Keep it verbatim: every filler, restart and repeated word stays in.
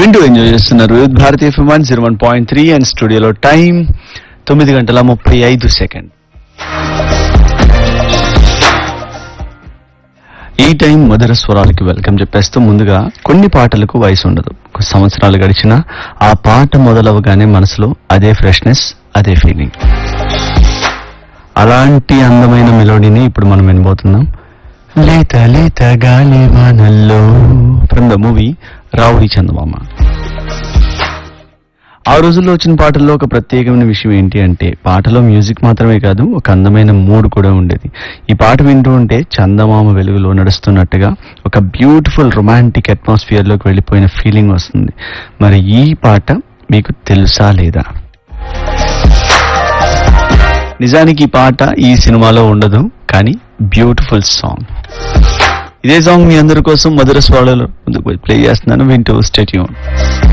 వింటూ ఎంజాయ్ చేస్తున్నారు భారతీయ FM one zero one point three and స్టూడియోలో టైం తొమ్మిది గంటల ముప్పై ఐదు సెకండ్. ఈ టైం మధుర స్వరాలకి వెల్కమ్ చెప్పేస్తూ ముందుగా కొన్ని పాటలకు వయసు ఉండదు. కొన్ని సంవత్సరాలు గడిచినా ఆ పాట మొదలవగానే మనసులో అదే ఫ్రెష్నెస్, అదే ఫీలింగ్. అలాంటి అందమైన మెలోడీని ఇప్పుడు మనం వినబోతున్నాం. లేత లేత గాలి వానల్లో ఫ్రమ్ ద మూవీ రావుడి చందమామ. ఆ రోజుల్లో వచ్చిన పాటల్లో ఒక ప్రత్యేకమైన విషయం ఏంటి అంటే పాటలో మ్యూజిక్ మాత్రమే కాదు, ఒక అందమైన మూడ్ కూడా ఉండేది. ఈ పాట వింటూ ఉంటే చందమామ వెలుగులో నడుస్తున్నట్టుగా ఒక బ్యూటిఫుల్ రొమాంటిక్ అట్మాస్ఫియర్ లోకి వెళ్ళిపోయిన ఫీలింగ్ వస్తుంది. మరి ఈ పాట మీకు తెలుసా లేదా? నిజానికి ఈ పాట ఈ సినిమాలో ఉండదు, కానీ బ్యూటిఫుల్ సాంగ్. ఇదే సాంగ్ మీ అందరి కోసం మధుర స్వరాలలో ముందుకు ప్లే చేస్తున్నాను. వింటూ స్టే ట్యూన్.